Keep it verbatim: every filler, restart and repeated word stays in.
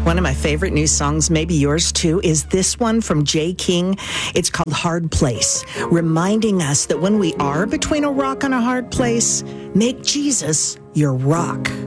One of my favorite new songs, maybe yours too, is this one from Jay King. It's called Hard Place, reminding us that when we are between a rock and a hard place, make Jesus your rock.